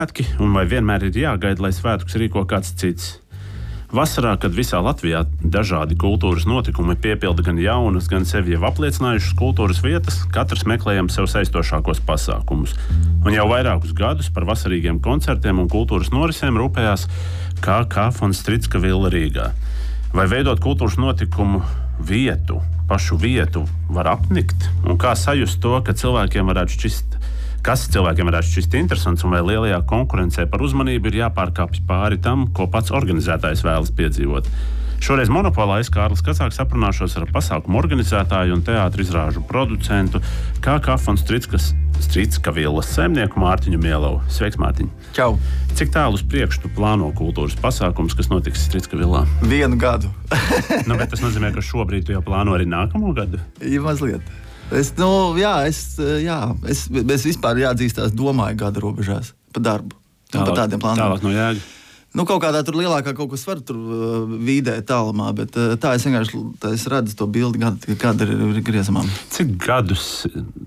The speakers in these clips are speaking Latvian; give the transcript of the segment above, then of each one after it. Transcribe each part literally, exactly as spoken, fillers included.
svētki, un vai vienmēr ir jāgaida, lai svētkus rīko kāds cits? Vasarā, kad visā Latvijā dažādi kultūras notikumi piepilda gan jaunas, gan sevi jau apliecinājušas kultūras vietas, katrs meklējam sev saistošākos pasākumus. Un jau vairākus gadus par vasarīgiem koncertiem un kultūras norisēm rūpējās K K Fonds Stricka Villa Rīgā. Vai veidot kultūras notikumu vietu, pašu vietu var apnikt? Un kā sajust to, ka cilvēkiem varētu šķist Kas cilvēkiem varētu šķist interesants, un vai lielajā konkurencē par uzmanību ir jāpārkāpjas pāri tam, ko pats organizētājs vēlas piedzīvot. Šoreiz monopolā es, Kārlis Kazāks, aprunāšos ar pasākumu organizētāju un teātra izrāžu producentu K K Fonds Stricka Villas saimnieku Mārtiņu Mielavu. Sveiks, Mārtiņ! Čau! Cik tālu uz priekšu tu plāno kultūras pasākums, kas notiks Stricka Villā? Vienu gadu. Nu, bet tas nozīmē, ka šobrīd tu jau plāno arī nākamo gadu? Ir mazliet. Es, nu, jā, es, jā, es, es vispār jāatzīstās, domāju gada robežās par darbu. Tālāk, par tādiem plāniem. Tālāk no jēga. Nu, kaut kādā tur lielākā kaut kas var tur uh, vīdē tālumā, bet uh, tā es vienkārši tā es redzu to bildi, kāda, kāda ir, ir griezamām. Cik gadus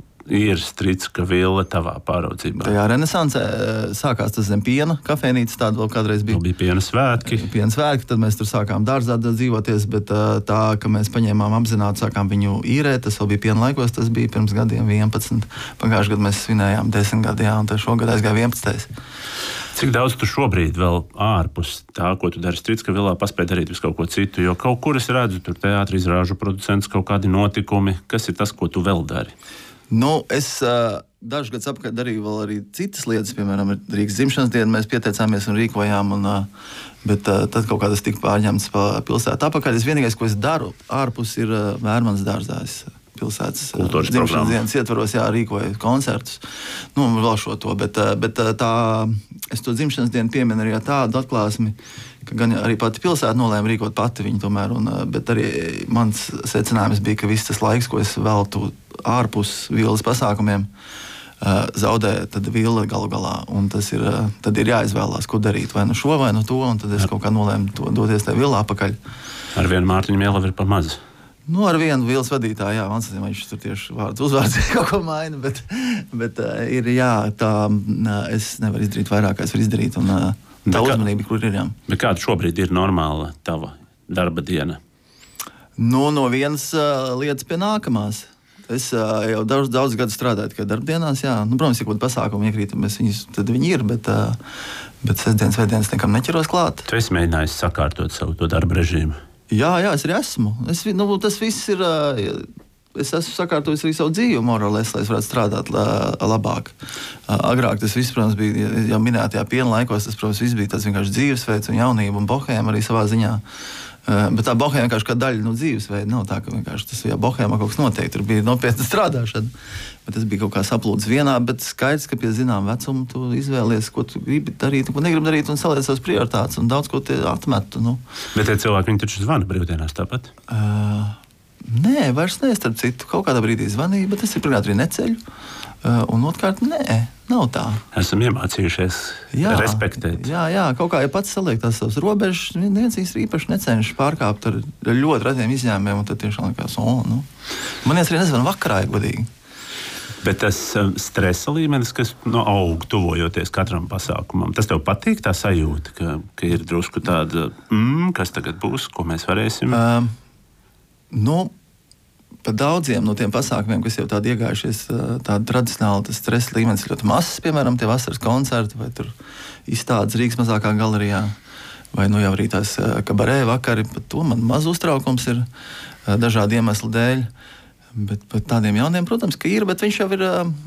ir Stricka Villa tavā pāraudzībā? Tajā renesansē sākās tas zem piena kafejnīca, tāda vēl kādreiz bija. Vēl bija piena svētki. Piena svētki, tad mēs tur sākām dārzā dzīvoties, bet tā, ka mēs paņēmām apzināti, sākām viņu īrēt, tas vēl bija piena laikos, tas bija pirms gadiem vienpadsmit. Pagājušajā gadā mēs svinējām desmit gadu, jā, un tad šogad aizgāja vienpadsmit. Cik daudz tu šobrīd vēl ārpus tā, ko tu dari Stricka Villā, paspēj darīt visu kaut ko citu, jo kaut kur es redzu, tur teātra izrāžu producents, kaut kādi notikumi, kas ir tas, ko tu vēl dari? Nu, es uh, dažus gadus apkārt darīju vēl arī citas lietas, piemēram, Rīgas dzimšanas dienu mēs pieteicāmies un rīkojām, un, uh, bet uh, tad kaut kā tas tika pārņemts pa pilsētu apakaļ. Es vienīgais, ko es daru ārpus, ir uh, Vērmanas dārzā. Es pilsētas uh, dzimšanas dienas ietvaros, jā, rīkoju koncertus, nu, un vēl šo to, bet, uh, bet uh, tā, es to dzimšanas dienu pieminu arī ar tādu atklāsmi, ka gan arī pati pilsēta nolēma rīkot pati viņu tomēr, un, bet arī mans secinājums bija, ka viss tas laiks, ko es veltu ārpus villas pasākumiem, zaudē tad villa galu galā, un tas ir, tad ir jāizvēlās, ko darīt, vai nu šo, vai nu to, un tad es kaut kā nolēmu to doties tajā villā apakaļ. Ar vienu Mārtiņu Mielavu ir pa maz? Nu, ar vienu villas vadītāju, jā, man sacīja, viņš tur tieši vārds uzvārds kaut ko maina, bet, bet ir, jā, tā, es nevaru izdarīt vairāk, kā es varu izdarīt, un tā uzmanība, kur ir, jā. Bet kāda šobrīd ir normāla tava darba diena? Nu, no vienas uh, lietas pie nākamās. Es uh, jau daudz, daudz gadu strādāju tikai darbdienās, jā. Nu, protams, ja kaut kāda pasākuma iekrītam, viņus, tad viņi ir, bet, uh, bet sestdienas, svētdienas nekam neķeros klāt. Tu esi mēģinājis sakārtot savu to darba režīmu? Jā, jā, es arī esmu. Es, nu, tas viss ir... Uh, Es esmu sakārtojis arī savu dzīvi, morālēs, lai es varētu strādāt labāk. Agrāk tas viss, protams, bija jau minētajā piena laikos, tas, protams, viss bija tāds vienkārši dzīvesveids un jaunība un bohēma arī savā ziņā. Bet tā bohēma vienkārši kā daļa no dzīvesveida, nav tā, ka vienkārši tas jā, bohēmā kaut kas notiek, tur bija nopietna strādāšana. Bet tas bija kaut kā saplūdis vienā, bet skaidrs, ka pie zinām vecuma tu izvēlies, ko tu gribi darīt, ko negribi darīt un saliec savas prioritātes un daudz ko te atmetu. Nu. Bet tie cilvēki, viņi taču zvana brīvdienās tāpat? Uh, Nē, vairs nē, starp citu. Kaut kādā brīdī zvanīja, bet es ir pirmkārt arī neceļu. Uh, un otrkārt, nē, nav tā. Esam iemācījušies jā, respektēt. Jā, jā, kaut kā ja pats saliek tās savas robežas, neviens īpaši necenšas pārkāpt ar ļoti retiem izņēmumiem, un tad tiešām likās, o, nu. Man viens arī nezvana vakarā, ja godīgi. Bet tas stresa līmenis, kas no aug tuvojoties katram pasākumam, tas tev patīk tā sajūta, ka, ka ir drusku tāda, mm, kas tagad būs, ko mēs varēsim? Um, Nu, par daudziem no tiem pasākumiem, kas jau tādi iegājušies, tādi tradicionāli, tas stresa līmenis ir ļoti mazs, piemēram, tie vasaras koncerti vai tur izstādes Rīgas mazākā galerijā, vai nu jau arī tās kabarē vakari, par to man maz uztraukums ir dažādu iemeslu dēļ. Bet par tādiem jauniem, protams, ka ir, bet viņš jau ir,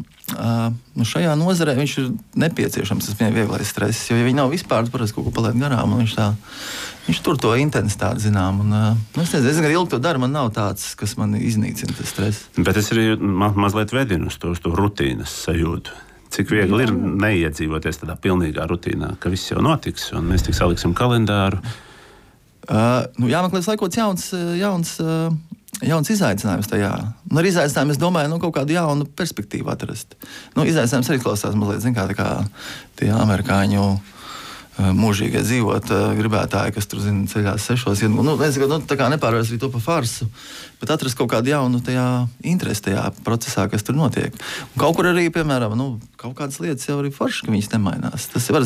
nu šajā nozarē viņš ir nepieciešams, tas viņai vieglais stress, jo ja viņi nav vispār, tad parasti kaut ko paliek garām, un viņš tā, viņš tur to intensitāti zinām, un, nu, es nezinu, es gan ilgi to daru, man nav tāds, kas man iznīcina tas stress. Bet es arī ma mazliet vedinu uz to, uz to rutīnas sajūtu. Cik viegli jā. Ir neiedzīvoties tādā pilnīgā rutīnā, ka viss jau notiks, un mēs tik saliksim kalendāru. Uh, nu, jāmeklēs laikots jauns, jauns, uh, jauns izaicinājums tajā. Un ar izaicinājumu es domāju, nu, kaut kādu jaunu perspektīvu atrast. Nu, izaicinājums arī klausās mazliet, zin kā, tā kā tie amerikāņu mūžīgie dzīvot gribētāji, kas tur zina ceļās sešos. Nu, nu, nezinu, nu, tā kā nepārvērst arī to pa farsu, bet atrast kaut kādu jaunu tajā interesi tajā procesā, kas tur notiek. Un kaut kur arī, piemēram, nu, kaut kādas lietas jau arī forši, ka viņas nemainās. Tas var